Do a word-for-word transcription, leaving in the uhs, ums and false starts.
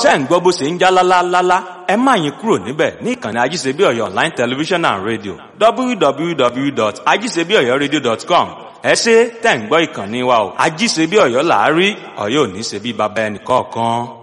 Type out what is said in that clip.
ṣé ń gbọ́ bó ṣe ń já lálálálá ẹ má yín kúrò níbẹ̀ ní ìkànnì ajíṣebíọ̀yọ̀ online television and radio w w w dot ajíṣebíọ̀yọ̀radio dot com ẹ ṣé tẹ̀ ń gbọ́ ìkànnì wa o ajíṣebíọ̀yọ̀ làárí Ọ̀yọ́ ò ní ṣe bí baba ẹnì kọ̀ọ̀kan.